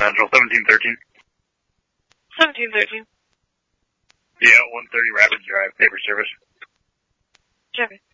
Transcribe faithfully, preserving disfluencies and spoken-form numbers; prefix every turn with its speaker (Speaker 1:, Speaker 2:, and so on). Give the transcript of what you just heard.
Speaker 1: Central, seventeen thirteen.
Speaker 2: seventeen thirteen.
Speaker 1: Yeah, one thirty Rapid Drive, paper service.
Speaker 2: Chevy.